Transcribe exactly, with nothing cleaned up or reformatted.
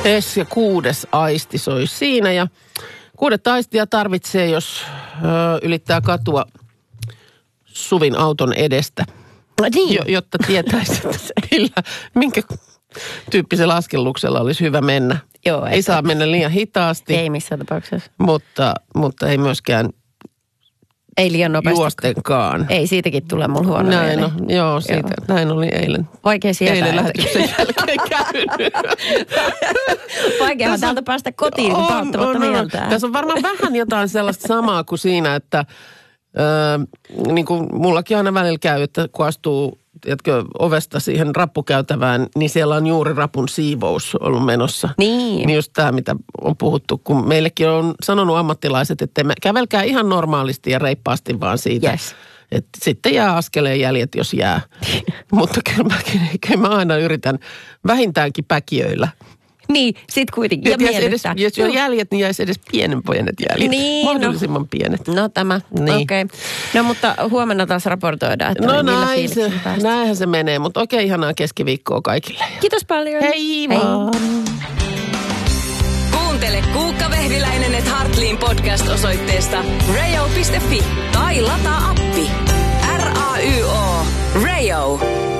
Es ja kuudes aisti soi siinä ja kuudetta aistia tarvitsee, jos ö, ylittää katua Suvin auton edestä. Niin. Jo, jotta tietäisi, että millä, minkä tyyppisellä askelluksella olisi hyvä mennä. Joo, ei saa mennä liian hitaasti. Ei missään tapauksessa. Mutta, mutta ei myöskään ei liian nopeasti. Juostenkaan. Ei, siitäkin tulee mulla huono näin, no, joo, siitä, joo, näin oli eilen. Vaikea sietää. Eilen lähetyksen jälkeen käynyt. Vaikeahan täältä päästä kotiin, kun pauttamatta mieltään. Tässä on varmaan vähän jotain sellaista samaa kuin siinä, että öö, niin kuin mullakin aina välillä käy, että kun astuu tiedätkö, ovesta siihen rappukäytävään, niin siellä on juuri rapun siivous ollut menossa. Niin. Niin just tämä, mitä on puhuttu, kun meillekin on sanonut ammattilaiset, että me kävelkää ihan normaalisti ja reippaasti vaan siitä. Yes. Että sitten jää askeleen jäljet, jos jää. Mutta kyllä mä, kyllä mä aina yritän vähintäänkin päkiöillä. Niin, sit kuitenkin. Ja miellyttää. Jos on jäljet, niin jäisi edes pienen pienet jäljet. Niin, mahdollisimman no. pienet. No tämä, niin. Okei. Okay. No mutta huomenna taas raportoidaan, että no millä näin se, näinhän se menee, mutta oikein ihanaa keskiviikkoa kaikille. Kiitos paljon. Hei vaan. Kuuntele Kuukka Vehviläinen et Hartliin podcast osoitteesta rayo piste fi tai lataa appi. R A Y O. Rayo.